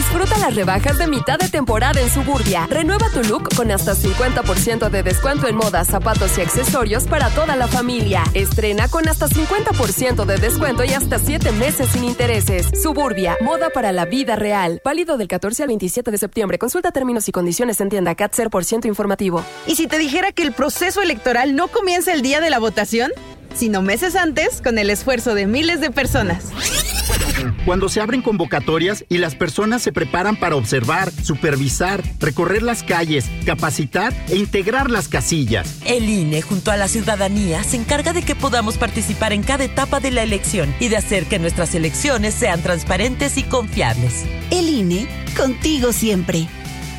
Disfruta las rebajas de mitad de temporada en Suburbia. Renueva tu look con hasta 50% de descuento en moda, zapatos y accesorios para toda la familia. Estrena con hasta 50% de descuento y hasta 7 meses sin intereses. Suburbia, moda para la vida real. Válido del 14 al 27 de septiembre. Consulta términos y condiciones en tienda. CAT 0% informativo. ¿Y si te dijera que el proceso electoral no comienza el día de la votación, sino meses antes, con el esfuerzo de miles de personas? Cuando se abren convocatorias y las personas se preparan para observar, supervisar, recorrer las calles, capacitar e integrar las casillas. El INE, junto a la ciudadanía, se encarga de que podamos participar en cada etapa de la elección y de hacer que nuestras elecciones sean transparentes y confiables. El INE, contigo siempre.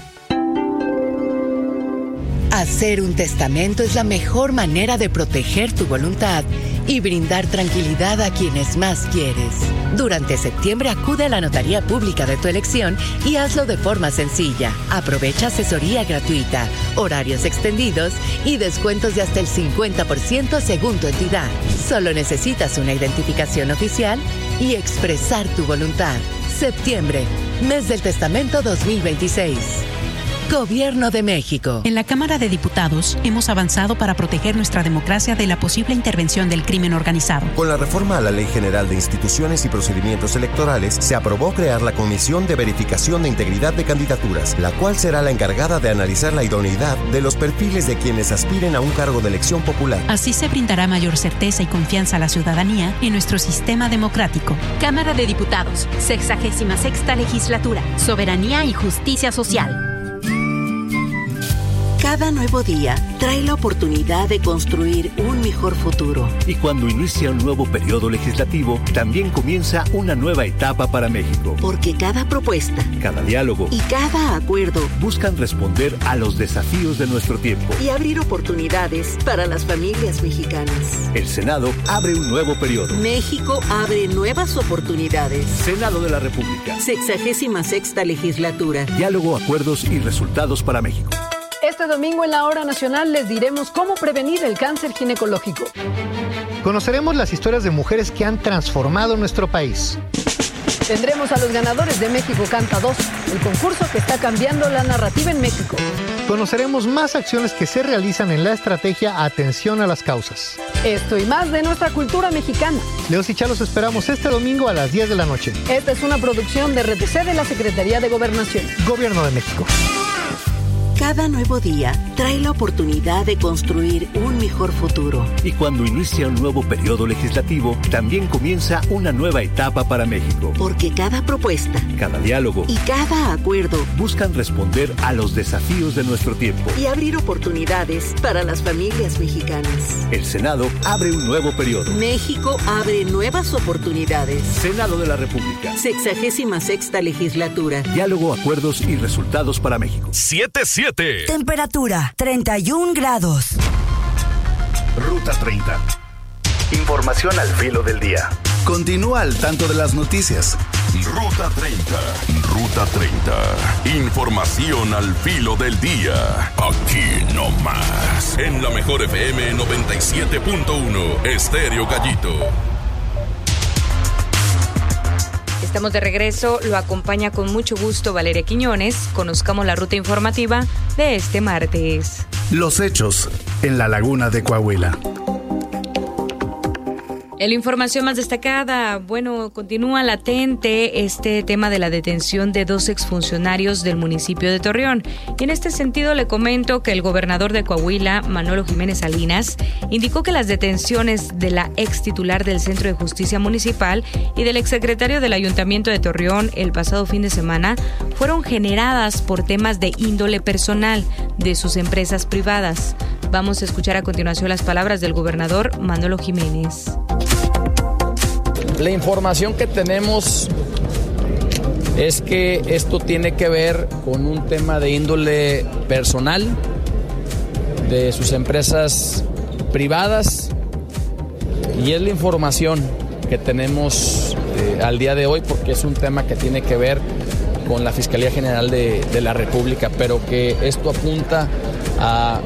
Hacer un testamento es la mejor manera de proteger tu voluntad y brindar tranquilidad a quienes más quieres. Durante septiembre acude a la notaría pública de tu elección y hazlo de forma sencilla. Aprovecha asesoría gratuita, horarios extendidos y descuentos de hasta el 50% según tu entidad. Solo necesitas una identificación oficial y expresar tu voluntad. Septiembre, mes del testamento 2026. Gobierno de México. En la Cámara de Diputados hemos avanzado para proteger nuestra democracia de la posible intervención del crimen organizado. Con la reforma a la Ley General de Instituciones y Procedimientos Electorales, se aprobó crear la Comisión de Verificación de Integridad de Candidaturas, la cual será la encargada de analizar la idoneidad de los perfiles de quienes aspiren a un cargo de elección popular. Así se brindará mayor certeza y confianza a la ciudadanía en nuestro sistema democrático. Cámara de Diputados, 66ª Legislatura, Soberanía y Justicia Social. Cada nuevo día trae la oportunidad de construir un mejor futuro. Y cuando inicia un nuevo periodo legislativo, también comienza una nueva etapa para México. Porque cada propuesta, cada diálogo y cada acuerdo buscan responder a los desafíos de nuestro tiempo y abrir oportunidades para las familias mexicanas. El Senado abre un nuevo periodo. México abre nuevas oportunidades. Senado de la República. 66ª Legislatura. Diálogo, acuerdos y resultados para México. Este domingo en la Hora Nacional les diremos cómo prevenir el cáncer ginecológico. Conoceremos las historias de mujeres que han transformado nuestro país. Tendremos a los ganadores de México Canta 2, el concurso que está cambiando la narrativa en México. Conoceremos más acciones que se realizan en la estrategia Atención a las Causas. Esto y más de nuestra cultura mexicana. Leos y Chalos esperamos este domingo a las 10 de la noche. Esta es una producción de RTC de la Secretaría de Gobernación. Gobierno de México. Cada nuevo día trae la oportunidad de construir un mejor futuro. Y cuando inicia un nuevo periodo legislativo, también comienza una nueva etapa para México. Porque cada propuesta, cada diálogo y cada acuerdo buscan responder a los desafíos de nuestro tiempo y abrir oportunidades para las familias mexicanas. El Senado abre un nuevo periodo. México abre nuevas oportunidades. Senado de la República. 66ª Legislatura. Diálogo, acuerdos y resultados para México. 7-7. Temperatura 31 grados. Ruta 30. Información al filo del día. Continúa al tanto de las noticias. Ruta 30. Ruta 30. Información al filo del día. Aquí no más. En la mejor FM 97.1. Estéreo Gallito. Estamos de regreso, lo acompaña con mucho gusto Valeria Quiñones. Conozcamos la ruta informativa de este martes. Los hechos en la Laguna de Coahuila. En la información más destacada, continúa latente este tema de la detención de 2 exfuncionarios del municipio de Torreón. Y en este sentido le comento que el gobernador de Coahuila, Manolo Jiménez Salinas, indicó que las detenciones de la ex titular del Centro de Justicia Municipal y del exsecretario del Ayuntamiento de Torreón el pasado fin de semana fueron generadas por temas de índole personal de sus empresas privadas. Vamos a escuchar a continuación las palabras del gobernador Manolo Jiménez. La información que tenemos es que esto tiene que ver con un tema de índole personal de sus empresas privadas y es la información que tenemos al día de hoy porque es un tema que tiene que ver con la Fiscalía General de la República, pero que esto apunta a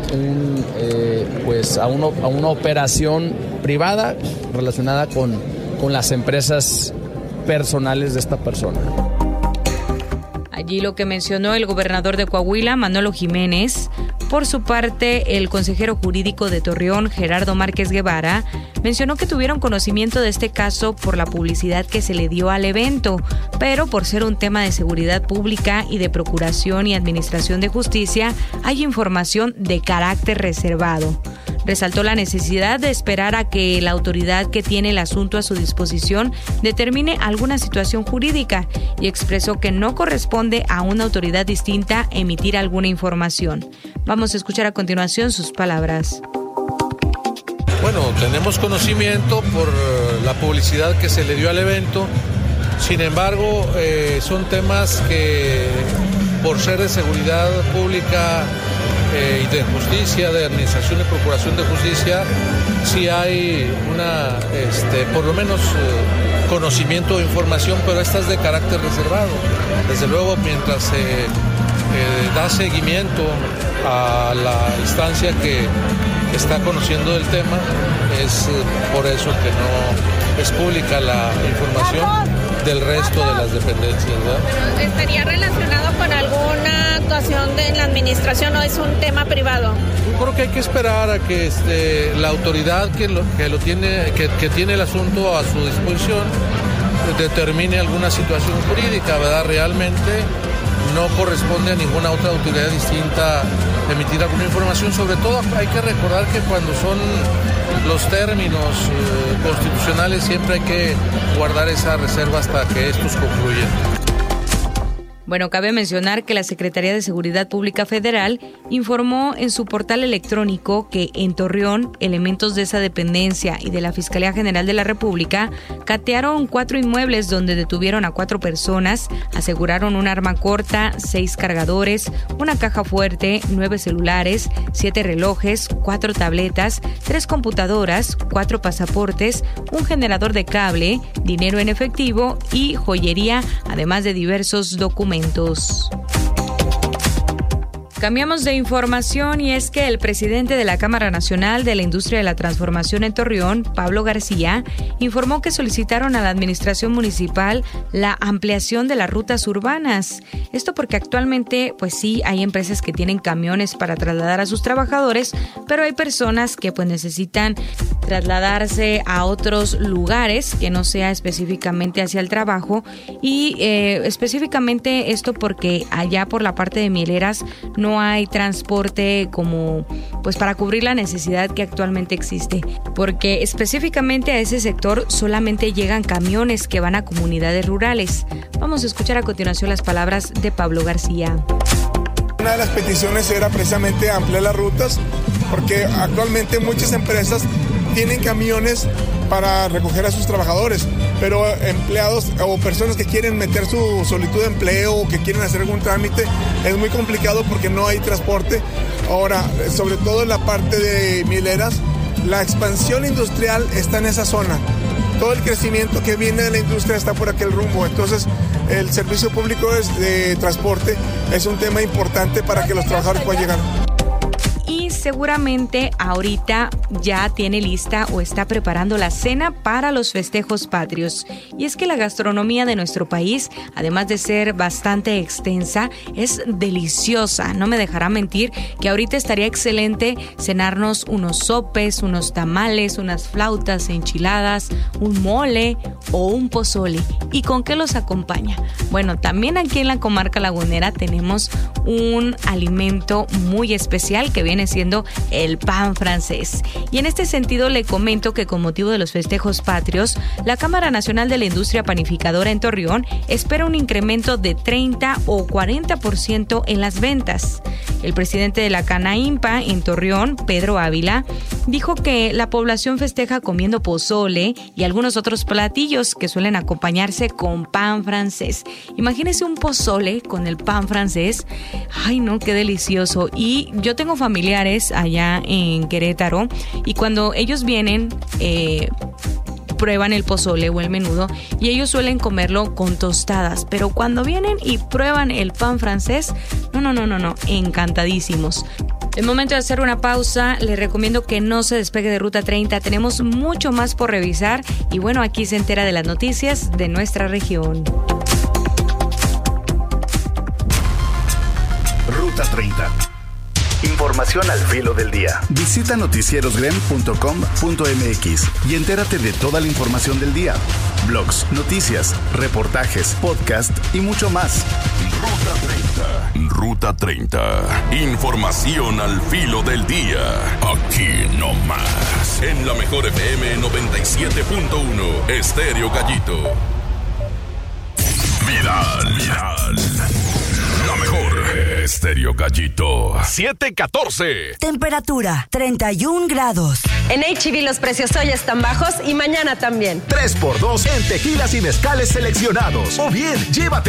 una operación privada relacionada con las empresas personales de esta persona. Allí lo que mencionó el gobernador de Coahuila, Manolo Jiménez. Por su parte, el consejero jurídico de Torreón, Gerardo Márquez Guevara, mencionó que tuvieron conocimiento de este caso por la publicidad que se le dio al evento, pero por ser un tema de seguridad pública y de procuración y administración de justicia, hay información de carácter reservado. Resaltó la necesidad de esperar a que la autoridad que tiene el asunto a su disposición determine alguna situación jurídica y expresó que no corresponde a una autoridad distinta emitir alguna información. Vamos a escuchar a continuación sus palabras. Bueno, tenemos conocimiento por la publicidad que se le dio al evento. Sin embargo, son temas que por ser de seguridad pública y de justicia, de administración y procuración de justicia, sí hay una, por lo menos conocimiento o información, pero esta es de carácter reservado. Desde luego, mientras se da seguimiento a la instancia que está conociendo el tema, es por eso que no es pública la información del resto de las dependencias, ¿verdad? Pero ¿estaría relacionado con alguna actuación en la administración o es un tema privado? Yo creo que hay que esperar a que la autoridad que tiene el asunto a su disposición determine alguna situación jurídica, ¿verdad? Realmente no corresponde a ninguna otra autoridad distinta emitir alguna información. Sobre todo hay que recordar que cuando son los términos constitucionales siempre hay que guardar esa reserva hasta que estos concluyen. Bueno, cabe mencionar que la Secretaría de Seguridad Pública Federal informó en su portal electrónico que en Torreón, elementos de esa dependencia y de la Fiscalía General de la República catearon 4 inmuebles donde detuvieron a 4 personas, aseguraron un arma corta, 6 cargadores, una caja fuerte, 9 celulares, 7 relojes, 4 tabletas, 3 computadoras, 4 pasaportes, un generador de cable, dinero en efectivo y joyería, además de diversos documentos. Cambiamos de información y es que el presidente de la Cámara Nacional de la Industria de la Transformación en Torreón, Pablo García, informó que solicitaron a la administración municipal la ampliación de las rutas urbanas. Esto porque actualmente, pues sí, hay empresas que tienen camiones para trasladar a sus trabajadores, pero hay personas que pues necesitan trasladarse a otros lugares que no sea específicamente hacia el trabajo y específicamente esto porque allá por la parte de Mieleras no hay transporte como pues para cubrir la necesidad que actualmente existe, porque específicamente a ese sector solamente llegan camiones que van a comunidades rurales. Vamos a escuchar a continuación las palabras de Pablo García. Una de las peticiones era precisamente ampliar las rutas, porque actualmente muchas empresas tienen camiones para recoger a sus trabajadores, pero empleados o personas que quieren meter su solicitud de empleo o que quieren hacer algún trámite, es muy complicado porque no hay transporte. Ahora, sobre todo en la parte de Mieleras, la expansión industrial está en esa zona. Todo el crecimiento que viene de la industria está por aquel rumbo. Entonces, el servicio público de transporte es un tema importante para que los trabajadores puedan llegar. Y seguramente ahorita ya tiene lista o está preparando la cena para los festejos patrios. Y es que la gastronomía de nuestro país, además de ser bastante extensa, es deliciosa. No me dejará mentir que ahorita estaría excelente cenarnos unos sopes, unos tamales, unas flautas, enchiladas, un mole o un pozole. ¿Y con qué los acompaña? Bueno, también aquí en la comarca lagunera tenemos un alimento muy especial que viene siendo el pan francés. Y en este sentido le comento que con motivo de los festejos patrios, la Cámara Nacional de la Industria Panificadora en Torreón espera un incremento de 30 o 40% en las ventas. El presidente de la Canaimpa en Torreón, Pedro Ávila, dijo que la población festeja comiendo pozole y algunos otros platillos que suelen acompañarse con pan francés. Imagínese un pozole con el pan francés. Ay, no, qué delicioso. Y yo tengo familiares allá en Querétaro y cuando ellos vienen prueban el pozole o el menudo y ellos suelen comerlo con tostadas, pero cuando vienen y prueban el pan francés, no, encantadísimos. Es momento de hacer una pausa. Les recomiendo que no se despegue de Ruta 30. Tenemos mucho más por revisar y bueno, aquí se entera de las noticias de nuestra región. Ruta 30. Información al filo del día. Visita noticierosgrem.com.mx y entérate de toda la información del día. Blogs, noticias, reportajes, podcast y mucho más. Ruta 30. Información al filo del día. Aquí no más. En la mejor FM 97.1. Estéreo Gallito. Viral. La mejor. Estéreo Gallito. 7:14. Temperatura 31 grados. En H-E-B los precios hoy están bajos y mañana también. 3x2 en tequilas y mezcales seleccionados. O bien, llévate